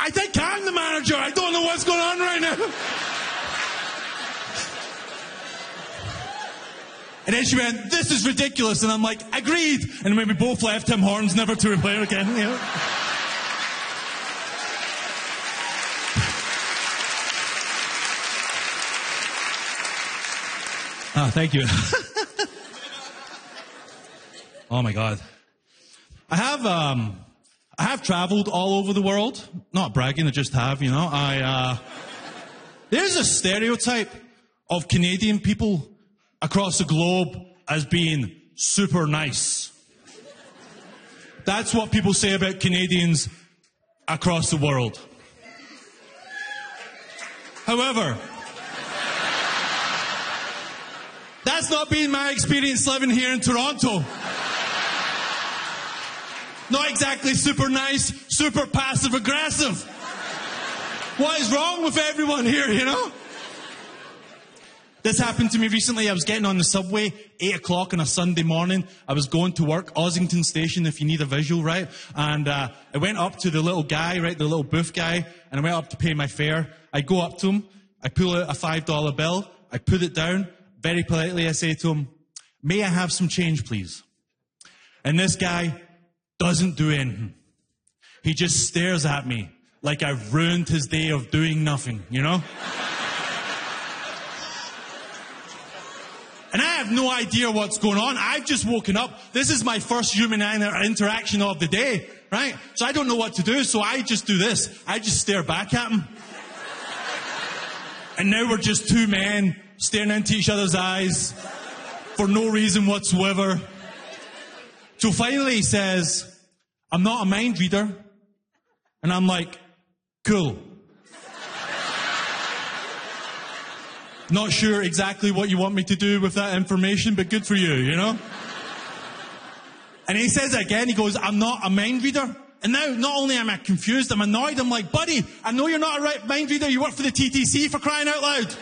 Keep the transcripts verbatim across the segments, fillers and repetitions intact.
I think I'm the manager. I don't know what's going on right now. And then she went, this is ridiculous. And I'm like, agreed. And when we both left Tim Hortons, never to replay it again. You know? Ah, thank you. Oh my God. I have, um, I have traveled all over the world. Not bragging, I just have, you know. I, uh, there's a stereotype of Canadian people across the globe as being super nice. That's what people say about Canadians across the world. However, that's not been my experience living here in Toronto. Not exactly super nice, super passive aggressive. What is wrong with everyone here, you know? This happened to me recently. I was getting on the subway, eight o'clock on a Sunday morning. I was going to work, Ossington Station, if you need a visual, right? And uh, I went up to the little guy, right, the little booth guy, and I went up to pay my fare. I go up to him, I pull out a five dollar bill, I put it down. Very politely, I say to him, may I have some change, please? And this guy doesn't do anything. He just stares at me like I've ruined his day of doing nothing, you know? And I have no idea what's going on. I've just woken up. This is my first human interaction of the day, right? So I don't know what to do, so I just do this. I just stare back at him. And now we're just two men staring into each other's eyes for no reason whatsoever. So finally he says, I'm not a mind reader. And I'm like, cool. Not sure exactly what you want me to do with that information, but good for you, you know? And he says it again, he goes, I'm not a mind reader. And now, not only am I confused, I'm annoyed. I'm like, buddy, I know you're not a right mind reader. You work for the T T C, for crying out loud.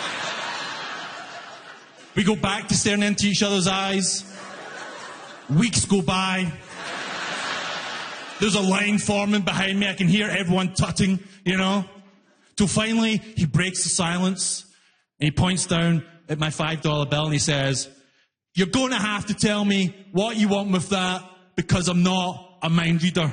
We go back to staring into each other's eyes. Weeks go by. There's a line forming behind me. I can hear everyone tutting, you know. Till finally, he breaks the silence. And he points down at my five dollar bill and he says, you're going to have to tell me what you want with that because I'm not a mind reader.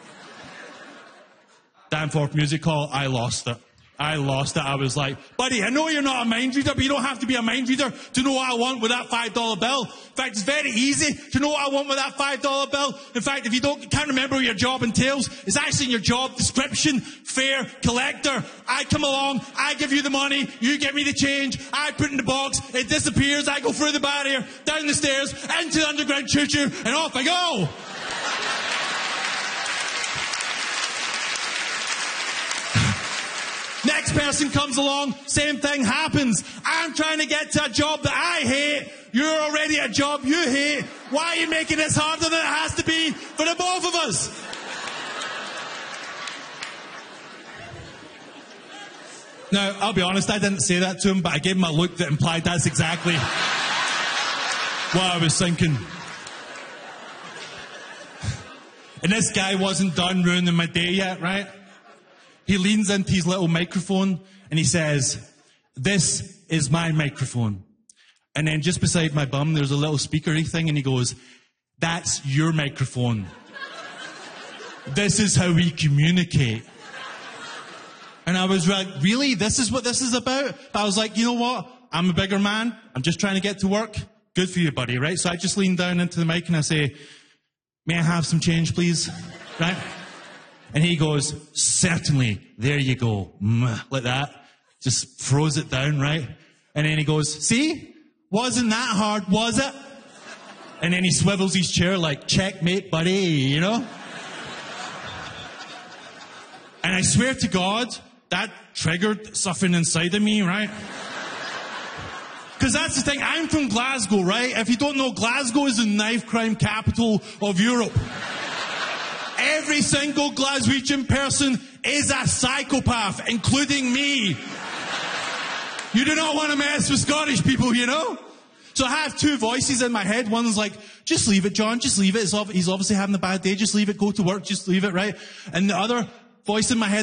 Danforth Music Hall, I lost it. I lost it. I was like, buddy, I know you're not a mind reader, but you don't have to be a mind reader to know what I want with that five dollar bill. In fact, it's very easy to know what I want with that five dollar bill. In fact, if you don't can't remember what your job entails, it's actually in your job description, fare collector. I come along, I give you the money, you give me the change, I put it in the box, it disappears, I go through the barrier, down the stairs, into the underground choo-choo, and off I go. Next person comes along, same thing happens. I'm trying to get to a job that I hate. You're already at a job you hate. Why are you making this harder than it has to be for the both of us? Now, I'll be honest, I didn't say that to him, but I gave him a look that implied that's exactly what I was thinking. And this guy wasn't done ruining my day yet, right? He leans into his little microphone and he says, this is my microphone. And then just beside my bum, there's a little speakery thing and he goes, that's your microphone. This is how we communicate. And I was like, really? This is what this is about? But I was like, you know what? I'm a bigger man. I'm just trying to get to work. Good for you, buddy, right? So I just lean down into the mic and I say, may I have some change, please? Right? And he goes, certainly, there you go, like that. Just throws it down, right? And then he goes, see? Wasn't that hard, was it? And then he swivels his chair like, checkmate, buddy, you know? And I swear to God, that triggered something inside of me, right? Because that's the thing, I'm from Glasgow, right? If you don't know, Glasgow is the knife crime capital of Europe. Every single Glaswegian person is a psychopath, including me. You do not want to mess with Scottish people, you know? So I have two voices in my head. One's like, just leave it, John, just leave it. He's obviously having a bad day. Just leave it, go to work, just leave it, right? And the other voice in my head